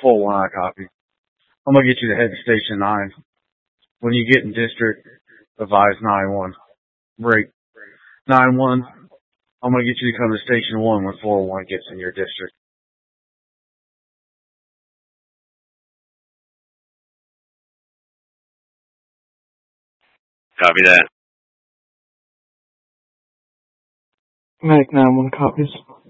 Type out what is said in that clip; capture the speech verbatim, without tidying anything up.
four one, I copy. I'm gonna get you to head to Station nine. When you get in District, advise nine one. Break. nine one, I'm gonna get you to come to Station one when four one gets in your district. Copy that. Medic nine one copies.